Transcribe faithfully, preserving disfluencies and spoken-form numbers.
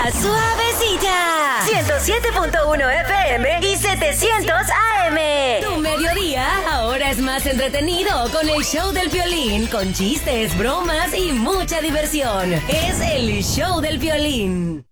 suavecita. ciento siete punto uno F M y setecientos A M. Tu mediodía ahora es más entretenido con el show del Piolín, con chistes, bromas y mucha diversión. Es el show del Piolín.